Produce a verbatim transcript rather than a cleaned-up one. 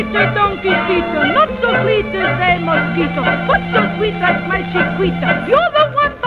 Say Don Quixote, not so sweet as a mosquito, but so sweet as my chiquita. You're the one